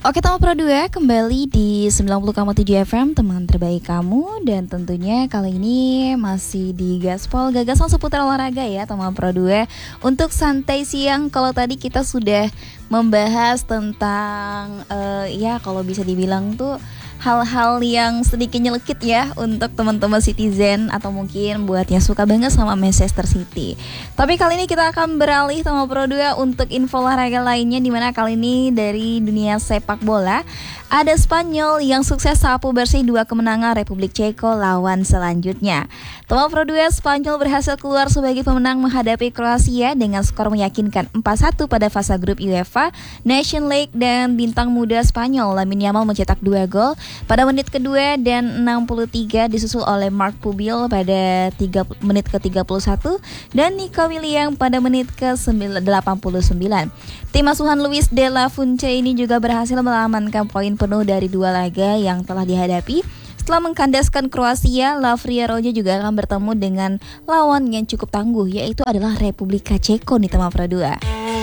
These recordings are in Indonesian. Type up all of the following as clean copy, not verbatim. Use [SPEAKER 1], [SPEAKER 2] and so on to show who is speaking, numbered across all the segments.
[SPEAKER 1] Oke, Tama Pro 2 kembali di 90,7 FM, teman terbaik kamu. Dan tentunya kali ini masih di Gaspol, gagasan seputar olahraga ya, Tama Pro 2. Untuk santai siang, kalau tadi kita sudah membahas tentang ya kalau bisa dibilang tuh hal-hal yang sedikit nyelekit ya untuk teman-teman Citizen atau mungkin buat yang suka banget sama Manchester City. Tapi kali ini kita akan beralih sama Pro 2 untuk info olahraga lainnya, dimana kali ini dari dunia sepak bola ada Spanyol yang sukses sapu bersih 2 kemenangan Republik Ceko lawan selanjutnya. Tama Pro 2, Spanyol berhasil keluar sebagai pemenang menghadapi Kroasia dengan skor meyakinkan 4-1 pada fase grup UEFA Nation League, dan bintang muda Spanyol Lamine Yamal mencetak 2 gol pada menit kedua dan 63, disusul oleh Marc Pubil pada menit ke-31 dan Nico Williams pada menit ke-89. Tim asuhan Luis de la Fuente ini juga berhasil mengamankan poin penuh dari 2 laga yang telah dihadapi. Setelah mengkandaskan Kroasia, La Roja juga akan bertemu dengan lawan yang cukup tangguh, yaitu adalah Republika Ceko nih Tama Pro 2.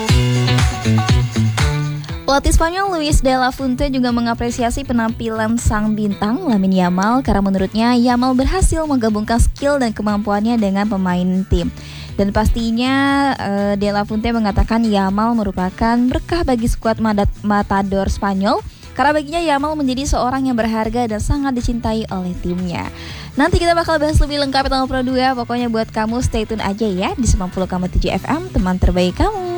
[SPEAKER 1] Pelatih Spanyol Luis de la Fuente juga mengapresiasi penampilan sang bintang Lamine Yamal karena menurutnya Yamal berhasil menggabungkan skill dan kemampuannya dengan pemain tim. Dan pastinya De La Fuente mengatakan Yamal merupakan berkah bagi skuad Matador Spanyol, karena baginya Yamal menjadi seorang yang berharga dan sangat dicintai oleh timnya. Nanti kita bakal bahas lebih lengkap tentang Pro 2. Pokoknya buat kamu stay tune aja ya di 90,7 FM, teman terbaik kamu.